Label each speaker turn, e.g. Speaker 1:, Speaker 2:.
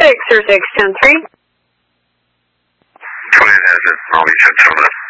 Speaker 1: or 610-3?
Speaker 2: 20 has it. I'll be 10 terminal.